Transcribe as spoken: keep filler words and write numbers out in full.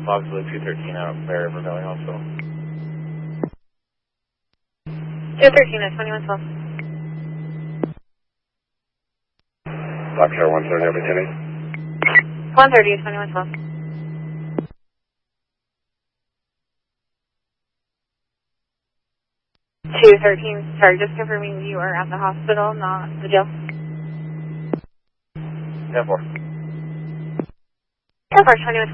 Possibly two thirteen out of Bear River Valley also. two thirteen at twenty-one twelve. Foxtrot one thirty, opportunity. one thirty at twenty-one twelve. two thirteen, sorry, just confirming you are at the hospital, not the jail. ten four. ten four, twenty-one twelve.